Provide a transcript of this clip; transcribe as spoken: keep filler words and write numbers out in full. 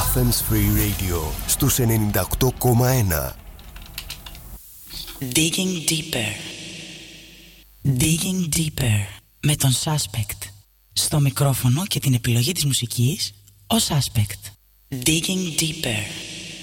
Athens Free Radio στους ενενήντα οκτώ κόμμα ένα. Digging Deeper. Digging Deeper με τον Suspect. Στο μικρόφωνο και την επιλογή της μουσικής, ο Suspect. Digging Deeper.